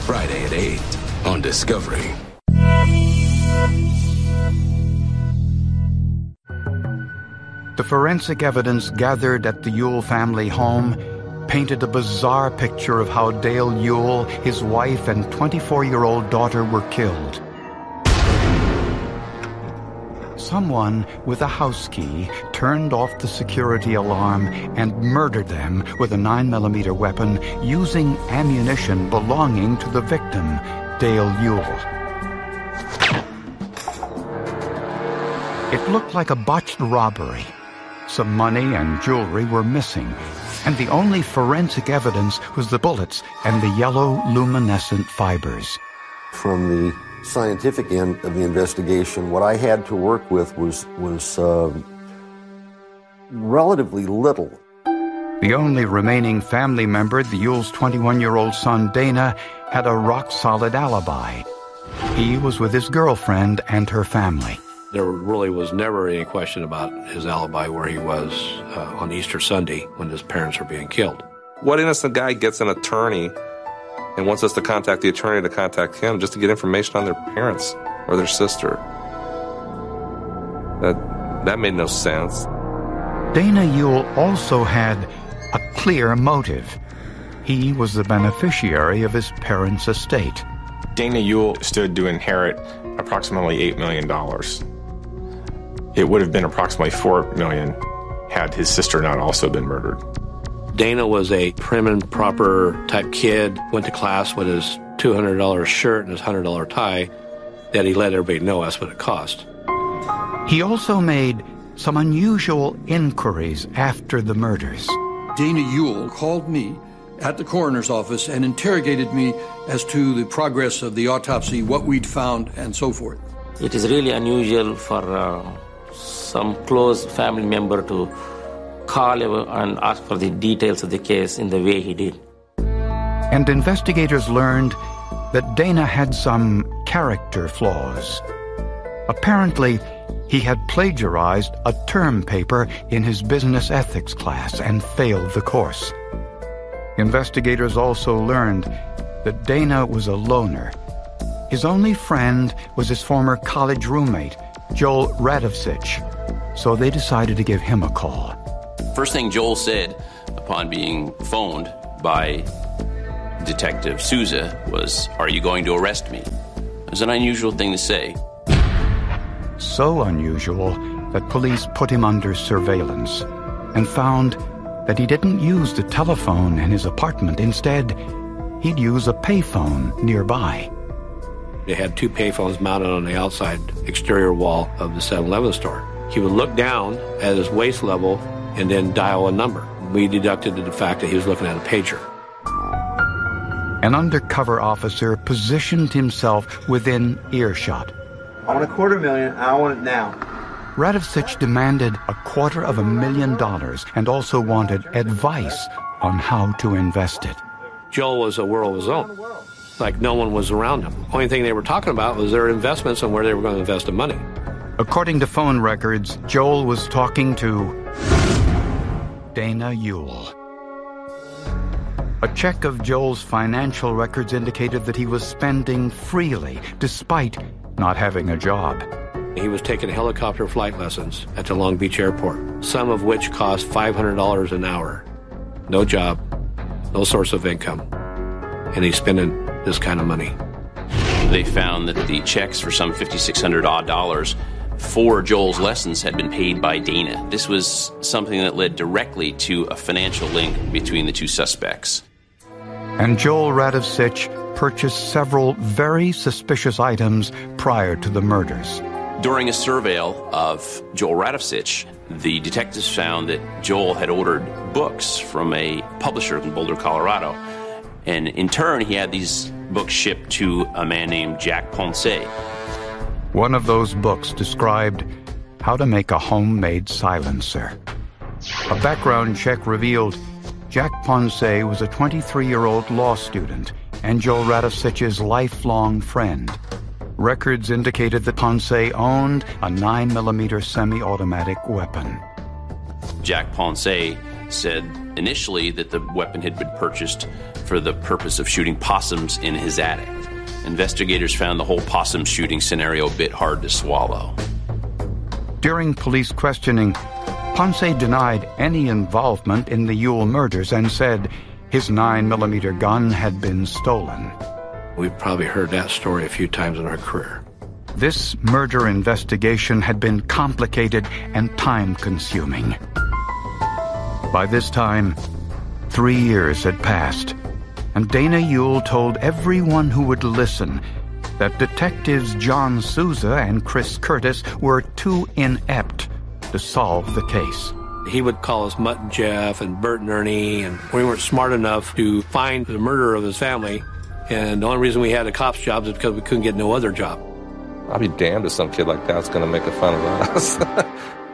Friday at 8 on Discovery. The forensic evidence gathered at the Ewell family home painted a bizarre picture of how Dale Ewell, his wife, and 24-year-old daughter were killed. Someone with a house key turned off the security alarm and murdered them with a 9mm weapon using ammunition belonging to the victim, Dale Ewell. It looked like a botched robbery. Some money and jewelry were missing, and the only forensic evidence was the bullets and the yellow luminescent fibers. From the scientific end of the investigation, what I had to work with was relatively little. The only remaining family member, the Ewell's 21-year-old son Dana, had a rock-solid alibi. He was with his girlfriend and her family. There really was never any question about his alibi where he was on Easter Sunday when his parents were being killed. What innocent guy gets an attorney and wants us to contact the attorney to contact him just to get information on their parents or their sister? That made no sense. Dana Ewell also had a clear motive. He was the beneficiary of his parents' estate. Dana Ewell stood to inherit approximately $8 million. It would have been approximately $4 million had his sister not also been murdered. Dana was a prim and proper type kid, went to class with his $200 shirt and his $100 tie that he let everybody know that's what it cost. He also made some unusual inquiries after the murders. Dana Ewell called me at the coroner's office and interrogated me as to the progress of the autopsy, what we'd found, and so forth. It is really unusual for some close family member to call and ask for the details of the case in the way he did. And investigators learned that Dana had some character flaws. Apparently, he had plagiarized a term paper in his business ethics class and failed the course. Investigators also learned that Dana was a loner. His only friend was his former college roommate, Joel Radovsich, so they decided to give him a call. First thing Joel said upon being phoned by Detective Souza was, "Are you going to arrest me?" It was an unusual thing to say. So unusual that police put him under surveillance and found that he didn't use the telephone in his apartment. Instead, he'd use a payphone nearby. They had two payphones mounted on the outside exterior wall of the 7-Eleven store. He would look down at his waist level and then dial a number. We deducted the fact that he was looking at a pager. An undercover officer positioned himself within earshot. I want $250,000, and I want it now. Radovsich demanded $250,000 and also wanted advice on how to invest it. Joel was a world of his own. Like no one was around him. The only thing they were talking about was their investments and where they were going to invest the money. According to phone records, Joel was talking to Dana Ewell. A check of Joel's financial records indicated that he was spending freely, despite not having a job. He was taking helicopter flight lessons at the Long Beach airport, some of which cost $500 an hour. No job, no source of income, and he's spending this kind of money. They found that the checks for some $5,600 for Joel's lessons had been paid by Dana. This was something that led directly to a financial link between the two suspects. And Joel Radovsich purchased several very suspicious items prior to the murders. During a surveil of Joel Radovsich, the detectives found that Joel had ordered books from a publisher in Boulder, Colorado. And in turn, he had these books shipped to a man named Jack Ponce. One of those books described how to make a homemade silencer. A background check revealed Jack Ponce was a 23-year-old law student and Joel Radovsich's lifelong friend. Records indicated that Ponce owned a 9mm semi-automatic weapon. Jack Ponce said initially that the weapon had been purchased for the purpose of shooting possums in his attic. Investigators found the whole possum shooting scenario a bit hard to swallow. During police questioning, Ponce denied any involvement in the Ewell murders and said his 9mm gun had been stolen. We've probably heard that story a few times in our career. This murder investigation had been complicated and time-consuming. By this time, 3 years had passed, and Dana Ewell told everyone who would listen that detectives John Sousa and Chris Curtis were too inept to solve the case. He would call us Mutt and Jeff and Bert and Ernie, and we weren't smart enough to find the murderer of his family, and the only reason we had a cop's job is because we couldn't get no other job. I'll be damned if some kid like that's going to make fun of us.